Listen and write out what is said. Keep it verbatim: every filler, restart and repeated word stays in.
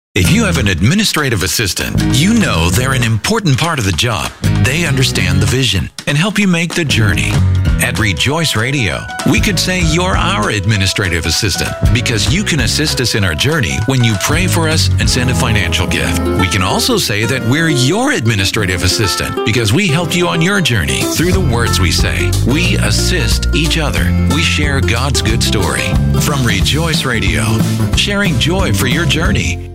If you have an administrative assistant, you know they're an important part of the job. They understand the vision and help you make the journey. At Rejoice Radio, we could say you're our administrative assistant because you can assist us in our journey when you pray for us and send a financial gift. We can also say that we're your administrative assistant because we help you on your journey through the words we say. We assist each other. We share God's good story. From Rejoice Radio, sharing joy for your journey.